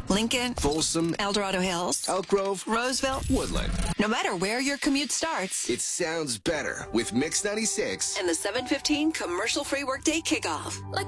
Lincoln, Folsom, El Dorado Hills, Elk Grove, Roseville. Woodland. No matter where your commute starts, It sounds better with Mix 96. and the 7:15 commercial-free workday kickoff. Like